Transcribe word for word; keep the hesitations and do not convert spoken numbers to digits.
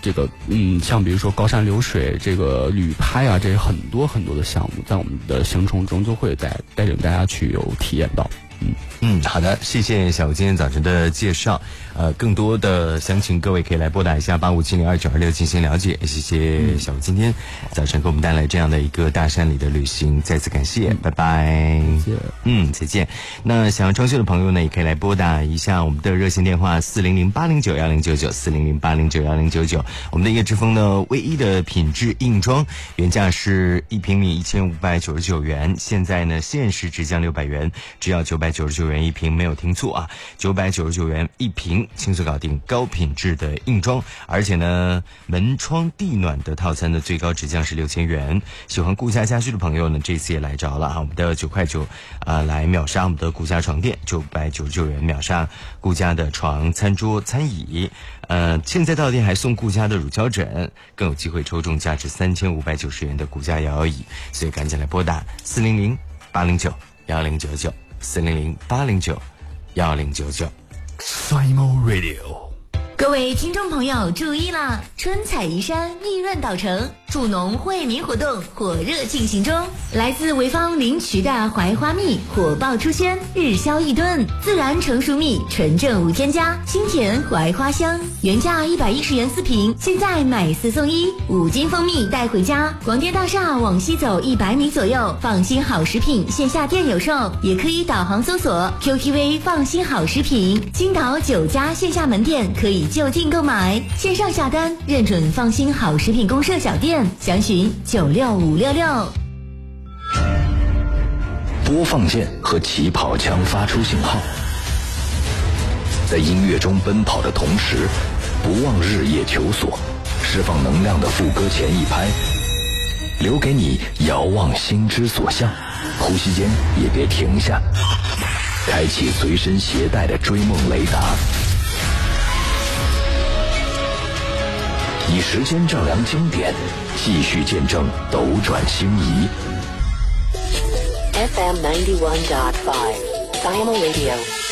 这个嗯，像比如说高山流水、这个旅拍啊，这很多很多的项目，在我们的行程中就会带带领大家去有体验到。嗯嗯，好的，谢谢小吴今天早晨的介绍。呃，更多的详情各位可以来拨打一下八五七零二九二六进行了解。谢谢小吴今天早晨给我们带来这样的一个大山里的旅行，再次感谢，嗯、拜拜。 谢谢。 嗯，再见。那想要装修的朋友呢，也可以来拨打一下我们的热线电话四零零八零九幺零九九四零零八零九幺零九九。我们的叶之峰呢，唯一的品质硬装，原价是一平米一千五百九十九元，现在呢限时直降六百元，只要九百九十九元一平，没有听错啊，九百九十九元一平，轻松搞定高品质的硬装，而且呢门窗地暖的套餐的最高直降是六千元。喜欢顾家家居的朋友呢，这次也来着了啊，我们的九块九啊、呃、来秒杀我们的顾家床垫，九百九十九元秒杀顾家的床、餐桌、餐椅。呃，现在到店还送顾家的乳胶枕，更有机会抽中价值三千五百九十元的顾家摇摇椅，所以赶紧来拨打四零零八零九幺零九九四零零八零九幺零九九。 Simo Radio。 各位听众朋友注意啦！春采移山，密润岛城助农惠民活动火热进行中。来自潍坊临渠的槐花蜜火爆出鲜，日销一吨，自然成熟蜜，纯正无添加，清甜槐花香，原价一百一十元四瓶，现在买四送一，五斤蜂蜜带回家。广电大厦往西走一百米左右，放心好食品线下店有售，也可以导航搜索 Q T V 放心好食品。青岛九家线下门店可以就近购买，线上下单认准放心好食品公社小店，详询九六五六六。 播放键和起跑枪发出信号，在音乐中奔跑的同时，不忘日夜求索，释放能量的副歌前一拍，留给你遥望心之所向，呼吸间也别停下，开启随身携带的追梦雷达，以时间丈量经典，继续见证斗转星移。 F M ninety one point five Simo Radio。